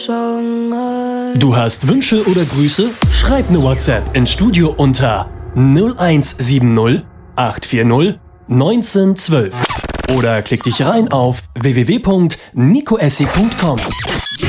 Du hast Wünsche oder Grüße? Schreib eine WhatsApp ins Studio unter 0170 840 1912 oder klick dich rein auf www.nicoessig.com.